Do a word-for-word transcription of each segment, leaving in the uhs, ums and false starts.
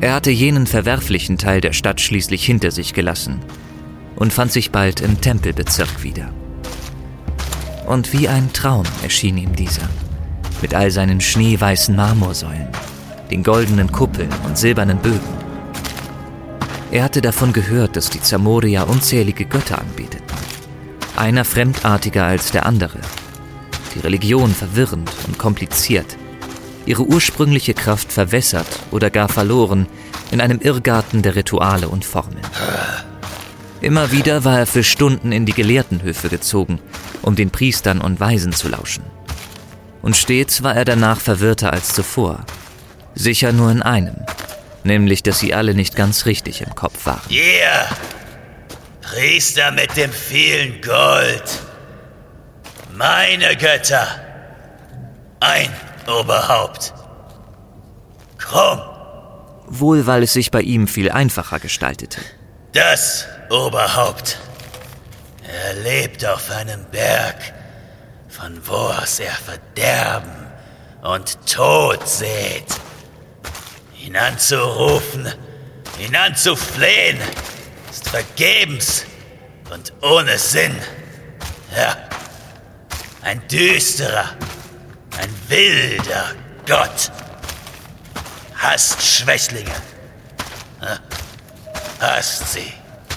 Er hatte jenen verwerflichen Teil der Stadt schließlich hinter sich gelassen und fand sich bald im Tempelbezirk wieder. Und wie ein Traum erschien ihm dieser, mit all seinen schneeweißen Marmorsäulen, den goldenen Kuppeln und silbernen Bögen. Er hatte davon gehört, dass die Zamorier unzählige Götter anbeteten, einer fremdartiger als der andere, die Religion verwirrend und kompliziert, ihre ursprüngliche Kraft verwässert oder gar verloren in einem Irrgarten der Rituale und Formeln. Immer wieder war er für Stunden in die Gelehrtenhöfe gezogen, um den Priestern und Weisen zu lauschen. Und stets war er danach verwirrter als zuvor. Sicher nur in einem, nämlich, dass sie alle nicht ganz richtig im Kopf waren. Ihr, Priester mit dem vielen Gold, meine Götter, ein Oberhaupt, Krumm. Wohl, weil es sich bei ihm viel einfacher gestaltete. Das Oberhaupt. Er lebt auf einem Berg, von wo aus er Verderben und Tod sät. Ihn anzurufen, ihn anzuflehen, ist vergebens und ohne Sinn. Ja, ein düsterer, ein wilder Gott. Hasst Schwächlinge. Hasst sie.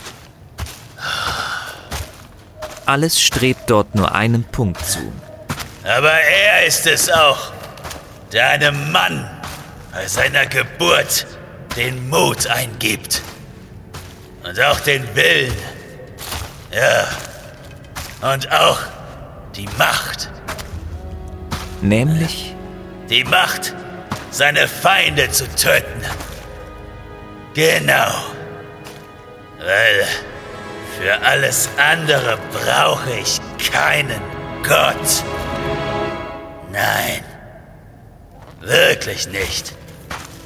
Alles strebt dort nur einem Punkt zu. Aber er ist es auch, der einem Mann bei seiner Geburt den Mut eingibt. Und auch den Willen. Ja. Und auch die Macht. Nämlich? Die Macht, seine Feinde zu töten. Genau. Weil für alles andere brauche ich keinen Gott. Nein, wirklich nicht.